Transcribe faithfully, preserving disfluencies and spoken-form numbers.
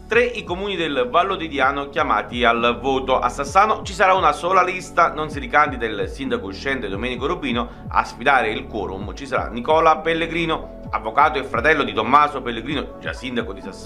Tre i comuni del Vallo di Diano chiamati al voto. A Sassano ci sarà una sola lista, non si ricandida il sindaco uscente Domenico Rubino. A sfidare il quorum ci sarà Nicola Pellegrino, avvocato e fratello di Tommaso Pellegrino, già sindaco di Sassano.